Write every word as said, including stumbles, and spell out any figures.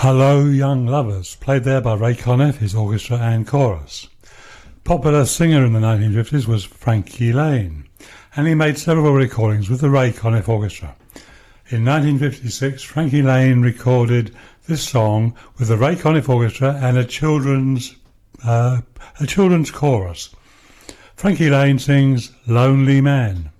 Hello Young Lovers, played there by Ray Conniff, his orchestra and chorus. Popular singer in the nineteen fifties was Frankie Laine, and he made several recordings with the Ray Conniff Orchestra. In nineteen fifty-six, Frankie Laine recorded this song with the Ray Conniff Orchestra and a children's uh, a children's chorus. Frankie Laine sings Lonely Man.